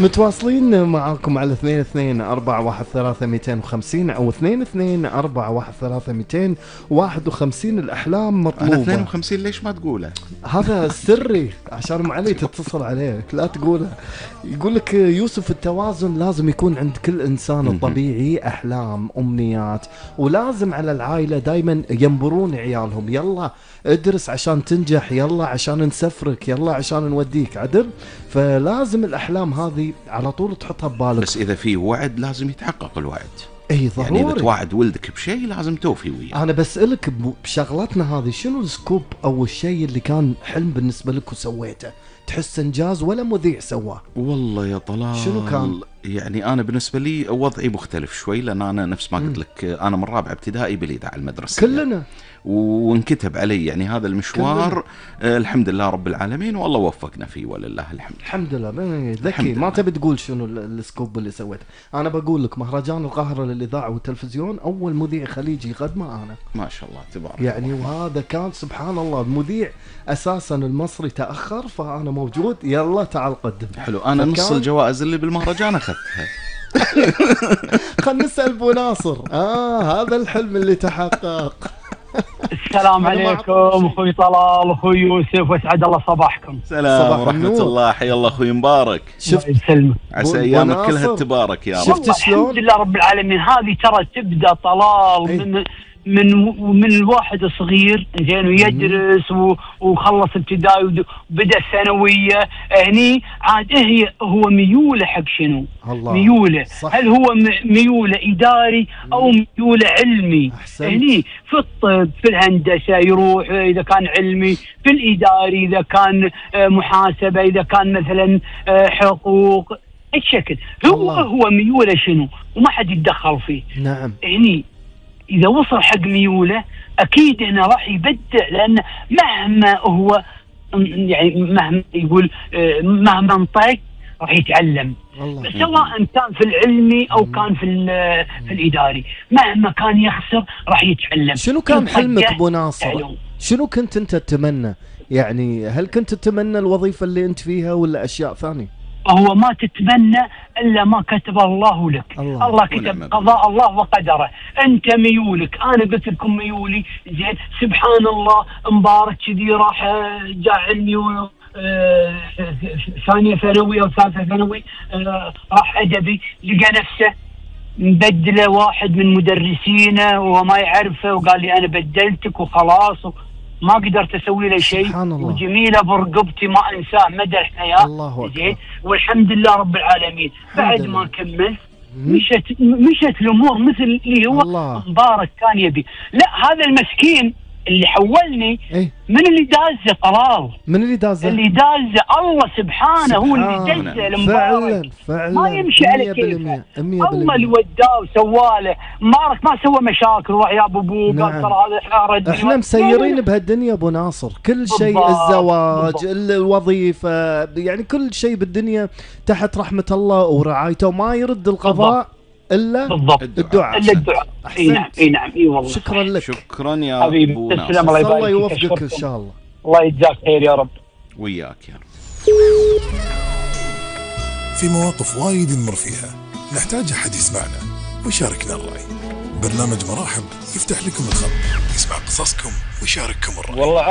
متواصلين معاكم على 22-413-250 أو 22-413-251. الأحلام مطلوبة. أنا 52 ليش ما تقوله؟ هذا سري عشان ما علي تتصل عليك، لا تقوله. يقول لك يوسف التوازن لازم يكون عند كل إنسان الطبيعي، أحلام أمنيات، ولازم على العائلة دايما ينبرون عيالهم، يلا ادرس عشان تنجح، يلا عشان نسفرك، يلا عشان نوديك عدل. فلازم الأحلام هذه على طول تحطها ببالك. بس إذا في وعد لازم يتحقق الوعد. اي ضروري. يعني إذا توعد ولدك بشيء لازم توفي وياه. أنا بسألك بشغلتنا هذه، شنو السكوب أو الشيء اللي كان حلم بالنسبة لك وسويته؟ تحس إنجاز ولا مذيع سواه؟ والله يا طلال شنو كان؟ يعني أنا بالنسبة لي وضعي مختلف شوي، لأن أنا نفس ما قلت لك أنا من رابعة ابتدائي بالإذاعة المدرسة كلنا. وانكتب علي يعني هذا المشوار. الحمد لله رب العالمين، والله وفقنا فيه ولله الحمد. الحمد لله. ذكي، ما تبي تقول شنو السكوب اللي سويته. أنا بقول لك مهرجان القاهرة للإذاعة والتلفزيون أول مذيع خليجي يقدمه أنا. ما شاء الله تبارك يعني الله. وهذا كان سبحان الله المذيع أساسا المصري تأخر، فأنا موجود، يلا تعال قدم. حلو. أنا نص الجوائز اللي بالمهرجان أخذتها. خلنا نسأل أبو ناصر. هذا الحلم اللي تحقق. السلام عليكم اخوي طلال واخوي يوسف، واسعد الله صباحكم. سلام ورحمة الله، حيا الله اخوي مبارك. شفت يسلمك، عسى ايامك كلها تبارك يا رب. شفت شلون؟ الحمد لله رب العالمين. هذه ترى تبدا طلال من الواحد صغير زين ويدرس وخلص ابتدائي وبدا الثانويه، هني عاد هو ميوله حق شنو؟ الله. ميوله صح. هل هو ميوله اداري او ميوله علمي؟ هني في الطب، في الهندسه يروح اذا كان علمي، في الاداري اذا كان محاسبه، اذا كان مثلا حقوق، الشكل هو ميوله شنو وما حد يتدخل فيه. نعم. هني إذا وصل حق ميوله أكيد هنا راح يبدع، لأن مهما هو يعني مهما يقول مهما انطق راح يتعلم. سواء كان في العلمي أو كان في الإداري، مهما كان يخسر راح يتعلم. شنو كان حلمك أبو ناصر؟ شنو كنت أنت تتمنى؟ يعني هل كنت تتمنى الوظيفة اللي أنت فيها ولا أشياء ثانية؟ هو ما تتمنى إلا ما كتب الله لك. الله كتب قضاء الله وقدره. أنت ميولك، أنا قلت لكم ميولي زين، سبحان الله مبارك كذي راح جاء علمي ثانية ثانوي أو ثالثة ثانوي، راح أدبي، لقى نفسه مبدله واحد من مدرسينه وما يعرفه، وقال لي أنا بدلتك وخلاص، ما قدرت اسوي له شيء، وجميله برقبتي ما انساه مدى الحياه زين، والحمد لله رب العالمين. بعد ما كملت مشت الامور مثل اللي هو مبارك كان يبي. لا، هذا المسكين اللي حولني من اللي دازه طلال، من اللي دازه؟ اللي دازه الله سبحانه هو اللي دازه المبارك. فعلا ما يمشي على كيفه، الله اللي وداه وسواله. مبارك ما سوى مشاكل وراح يا ابوه قال ترى هذا حارج. احنا مسيرين بهالدنيا ابو ناصر، كل شيء، الزواج، الوظيفه، يعني كل شيء بالدنيا تحت رحمه الله ورعايته، وما يرد القضاء الا الدعاء. الا الدعاء. اي نعم اي نعم اي والله. شكرا لك. شكرا يا حبيبي. ابو ناصر. الله يوفقك ان شاء الله. الله يجزاك خير يا رب. وياك يا رب. في مواقف وايد نمر فيها نحتاج احد يسمعنا ويشاركنا الرأي. برنامج مراحب يفتح لكم الخط، يسمع قصصكم ويشارككم الرأي.